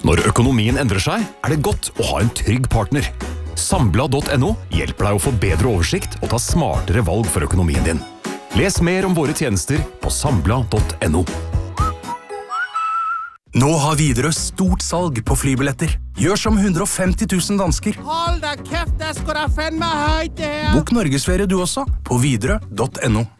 Når økonomien endrer seg, det godt å ha en trygg partner. Sambla.no hjelper deg å få bedre oversikt og ta smartere valg for økonomien din. Les mer om våre tjenester på sambla.no. Nå har Widerøe stort salg på flybilletter. Gjør som 150 000 dansker. Hold da kæft, der skal der fandme højt det her. Bok Norgesferie du også på Widerøe.no.